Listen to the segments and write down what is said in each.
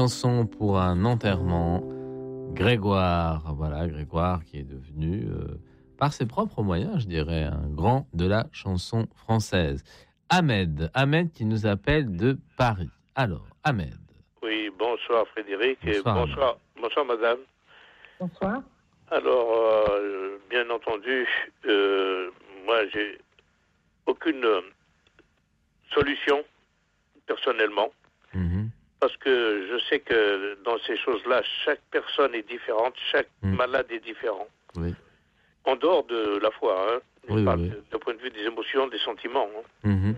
chanson pour un enterrement. Grégoire, voilà, Grégoire qui est devenu, par ses propres moyens, je dirais, un grand de la chanson française. Ahmed qui nous appelle de Paris. Alors, Ahmed. Oui, bonsoir Frédéric Bonsoir, et bonsoir madame. Bonsoir. Alors, bien entendu, moi j'ai aucune solution personnellement. Mhm. Parce que je sais que dans ces choses-là, chaque personne est différente, chaque malade est différent. Oui. En dehors de la foi, hein. Je parle oui. d'un point de vue des émotions, des sentiments. Hein. Mhm.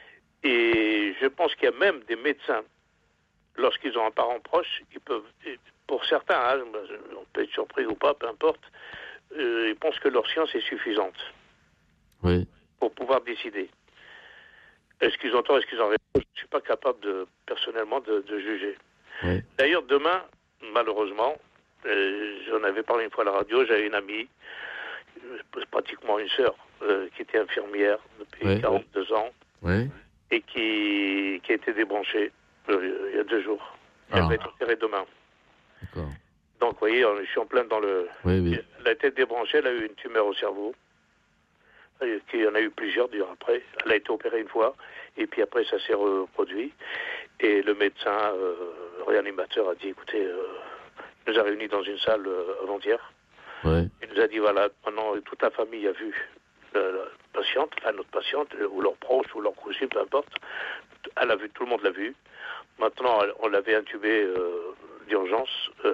Et je pense qu'il y a même des médecins, lorsqu'ils ont un parent proche, ils peuvent, pour certains, hein, on peut être surpris ou pas, peu importe, ils pensent que leur science est suffisante Oui. pour pouvoir décider. Est-ce qu'ils ont tort, est-ce qu'ils ont raison? Je ne suis pas capable personnellement de juger. Oui. D'ailleurs, demain, malheureusement, j'en avais parlé une fois à la radio, j'avais une amie, pratiquement une sœur, qui était infirmière depuis 42 ans, et qui a été débranchée il y a 2 jours. Elle va être opérée demain. D'accord. Donc, vous voyez, je suis en plein dans le... Oui. Elle a été débranchée, elle a eu une tumeur au cerveau. Il y en a eu plusieurs d'ailleurs après. Elle a été opérée une fois, et puis après ça s'est reproduit. Et le médecin réanimateur a dit, écoutez, il nous a réunis dans une salle avant-hier. Oui. Il nous a dit, voilà, maintenant toute la famille a vu la patiente, notre patiente, ou leurs proches, ou leurs cousins, peu importe. Elle a vu, tout le monde l'a vu. Maintenant, on l'avait intubée d'urgence,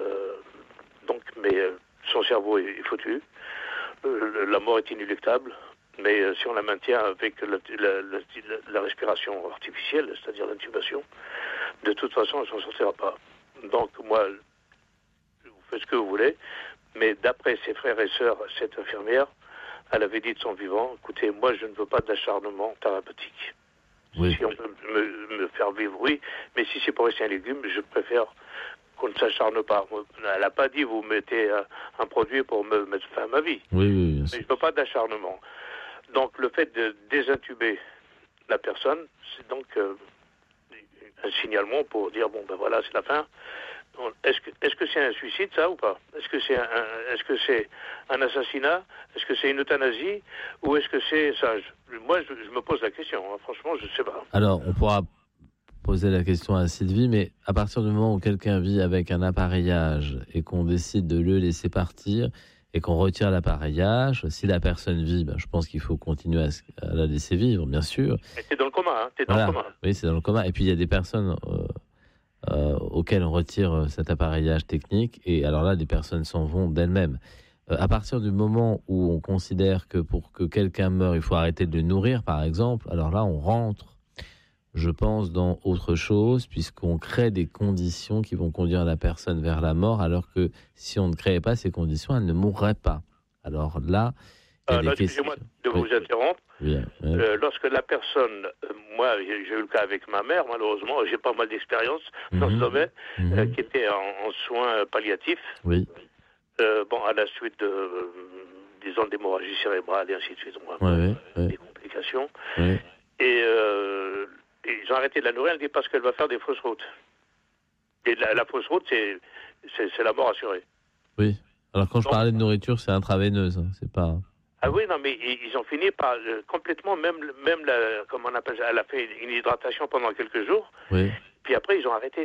mais son cerveau est foutu. La mort est inéluctable. Mais si on la maintient avec la respiration artificielle, c'est-à-dire l'intubation, de toute façon, elle ne s'en sortira pas. Donc, moi, vous faites ce que vous voulez, mais d'après ses frères et sœurs, cette infirmière, elle avait dit de son vivant, écoutez, moi, je ne veux pas d'acharnement thérapeutique. Oui. Si on peut me faire vivre, oui, mais si c'est pour rester un légume, je préfère qu'on ne s'acharne pas. Elle n'a pas dit, vous mettez un produit pour me mettre fin à ma vie. Oui, mais je ne veux pas d'acharnement. Donc, le fait de désintuber la personne, c'est donc un signalement pour dire, bon, ben voilà, c'est la fin. Est-ce que c'est un suicide, ça, ou pas? Est-ce que c'est un assassinat? Est-ce que c'est une euthanasie? Ou est-ce que c'est ça? Moi, je me pose la question. Hein. Franchement, je ne sais pas. Alors, on pourra poser la question à Sylvie, mais à partir du moment où quelqu'un vit avec un appareillage et qu'on décide de le laisser partir et qu'on retire l'appareillage, si la personne vit, je pense qu'il faut continuer à la laisser vivre, bien sûr. Mais t'es dans le coma, hein. T'es dans Voilà. le coma. Oui, c'est dans le coma. Et puis, il y a des personnes auxquelles on retire cet appareillage technique, et alors là, des personnes s'en vont d'elles-mêmes. À partir du moment où on considère que pour que quelqu'un meure, il faut arrêter de le nourrir, par exemple, alors là, on rentre, je pense, dans autre chose, puisqu'on crée des conditions qui vont conduire la personne vers la mort, alors que si on ne créait pas ces conditions, elle ne mourrait pas. Alors là, il y a des questions. Excusez-moi de vous interrompre. Oui. Lorsque la personne, moi j'ai eu le cas avec ma mère, malheureusement, j'ai pas mal d'expérience dans ce domaine, qui était en soins palliatifs. Oui. À la suite disons, d'hémorragie cérébrale et ainsi de suite, des complications. Oui. Et ils ont arrêté de la nourrir, elle dit parce qu'elle va faire des fausses routes. Et la fausse route, c'est la mort assurée. Oui. Alors quand je parlais de nourriture, c'est intraveineuse, hein, c'est pas... Ah oui, non, mais ils ont fini par complètement, même comment on appelle ça, elle a fait une hydratation pendant quelques jours, Oui. puis après ils ont arrêté.